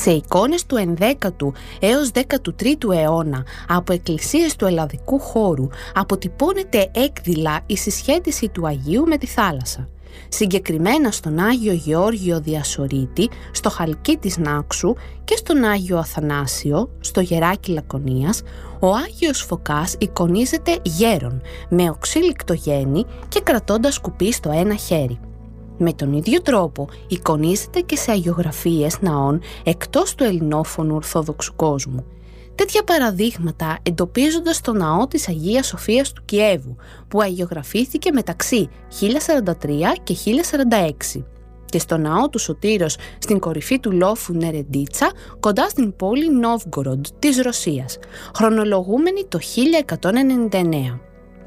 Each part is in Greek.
Σε εικόνες του 11ου έως 13ου αιώνα από εκκλησίες του ελλαδικού χώρου αποτυπώνεται έκδηλα η συσχέτιση του Αγίου με τη θάλασσα. Συγκεκριμένα στον Άγιο Γεώργιο Διασορίτη, στο Χαλκί της Νάξου και στον Άγιο Αθανάσιο, στο Γεράκι Λακωνίας, ο Άγιος Φωκάς εικονίζεται γέρον, με οξύλικτο γένη και κρατώντας κουπί στο ένα χέρι. Με τον ίδιο τρόπο εικονίζεται και σε αγιογραφίες ναών εκτός του ελληνόφωνου ορθόδοξου κόσμου. Τέτοια παραδείγματα εντοπίζονται στο ναό της Αγίας Σοφίας του Κιέβου, που αγιογραφήθηκε μεταξύ 1043 και 1046, και στο ναό του Σωτήρος στην κορυφή του λόφου Νερεντίτσα, κοντά στην πόλη Νόβγκοροντ της Ρωσίας, χρονολογούμενη το 1199.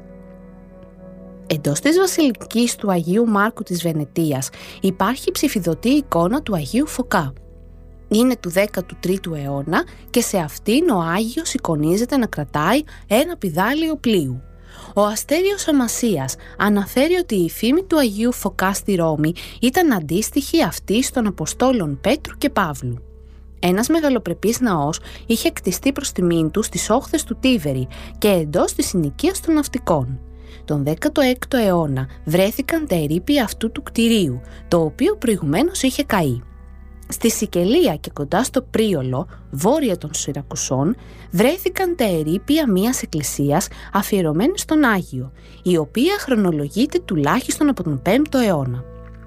Εντός της βασιλικής του Αγίου Μάρκου της Βενετίας υπάρχει ψηφιδωτή εικόνα του Αγίου Φωκά. Είναι του 13ου αιώνα και σε αυτήν ο Άγιος εικονίζεται να κρατάει ένα πηδάλιο πλοίου. Ο Αστέριος Αμασίας αναφέρει ότι η φήμη του Αγίου Φωκά στη Ρώμη ήταν αντίστοιχη αυτής των Αποστόλων Πέτρου και Παύλου. Ένας μεγαλοπρεπής ναός είχε κτιστεί προς τιμήν του στις όχθες του Τίβερη και εντός της συνοικίας των ναυτικών. Τον 16ο αιώνα βρέθηκαν τα ερείπια αυτού του κτηρίου, το οποίο προηγουμένως είχε καεί. Στη Σικελία και κοντά στο Πρίολο, βόρεια των Σιρακουσών, βρέθηκαν τα ερείπια μιας εκκλησίας αφιερωμένης στον Άγιο, η οποία χρονολογείται τουλάχιστον από τον 5ο αιώνα.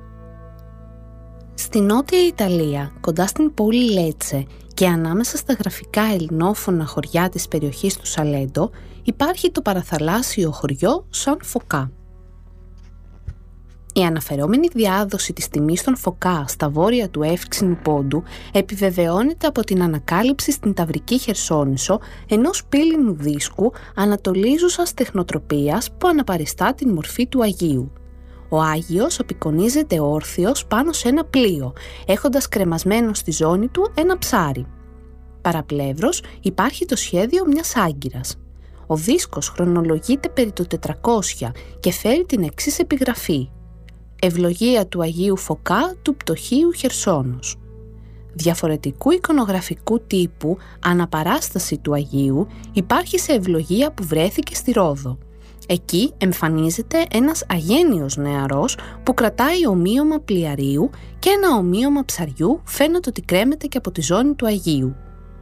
Στη νότια Ιταλία, κοντά στην πόλη Λέτσε και ανάμεσα στα γραφικά ελληνόφωνα χωριά της περιοχής του Σαλέντο, υπάρχει το παραθαλάσσιο χωριό Σαν Φωκά. Η αναφερόμενη διάδοση της τιμής των Φωκά στα βόρεια του Εύξηνου Πόντου επιβεβαιώνεται από την ανακάλυψη στην Ταυρική Χερσόνησο ενός πύληνου δίσκου ανατολίζουσας τεχνοτροπίας που αναπαριστά την μορφή του Αγίου. Ο Άγιος απεικονίζεται όρθιος πάνω σε ένα πλοίο, έχοντας κρεμασμένο στη ζώνη του ένα ψάρι. Παραπλεύρος υπάρχει το σχέδιο μιας άγκυρας. Ο δίσκος χρονολογείται περί το 400 και φέρει την εξής επιγραφή: «Ευλογία του Αγίου Φωκά του Πτωχείου Χερσόνος». Διαφορετικού εικονογραφικού τύπου αναπαράσταση του Αγίου υπάρχει σε ευλογία που βρέθηκε στη Ρόδο. Εκεί εμφανίζεται ένας αγένιος νεαρός που κρατάει ομοίωμα πλοιαρίου και ένα ομοίωμα ψαριού φαίνεται ότι κρέμεται και από τη ζώνη του Αγίου.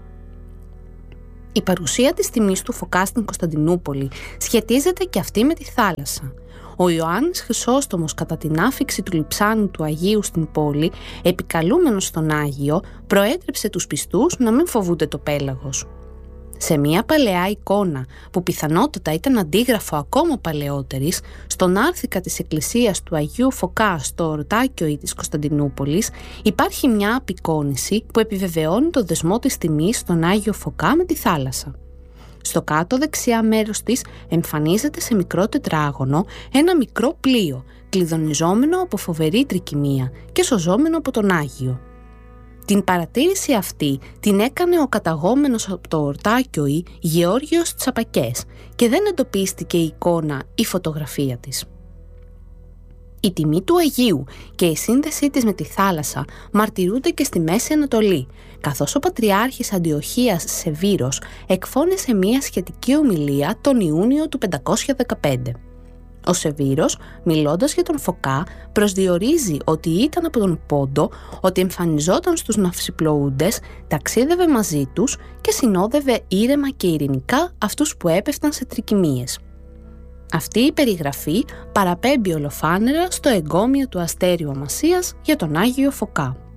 Η παρουσία της τιμής του Φωκά στην Κωνσταντινούπολη σχετίζεται και αυτή με τη θάλασσα. Ο Ιωάννης Χρυσόστομος κατά την άφιξη του λειψάνου του Αγίου στην πόλη, επικαλούμενος στον Άγιο, προέτρεψε τους πιστούς να μην φοβούνται το πέλαγος. Σε μια παλαιά εικόνα, που πιθανότατα ήταν αντίγραφο ακόμα παλαιότερης, στον άρθικα της εκκλησίας του Αγίου Φωκά στο Ορτάκιο της Κωνσταντινούπολης, υπάρχει μια απεικόνηση που επιβεβαιώνει το δεσμό της τιμής στον Άγιο Φωκά με τη θάλασσα. Στο κάτω δεξιά μέρος της εμφανίζεται σε μικρό τετράγωνο ένα μικρό πλοίο, κλειδονιζόμενο από φοβερή τρικυμία και σωζόμενο από τον Άγιο. Την παρατήρηση αυτή την έκανε ο καταγόμενος από το Ορτάκιο Γεώργιος Τσαπακές και δεν εντοπίστηκε η εικόνα ή φωτογραφία της. Η τιμή του Αγίου και η σύνδεσή της με τη θάλασσα μαρτυρούνται και στη Μέση Ανατολή, καθώς ο Πατριάρχης Αντιοχίας Σεβήρος εκφώνησε μία σχετική ομιλία τον Ιούνιο του 515. Ο Σεβήρος, μιλώντας για τον Φωκά, προσδιορίζει ότι ήταν από τον Πόντο, ότι εμφανιζόταν στους ναυσιπλοούντες, ταξίδευε μαζί τους και συνόδευε ήρεμα και ειρηνικά αυτούς που έπεφταν σε τρικυμίες. Αυτή η περιγραφή παραπέμπει ολοφάνερα στο εγκόμιο του Αστέριου Αμασίας για τον Άγιο Φωκά.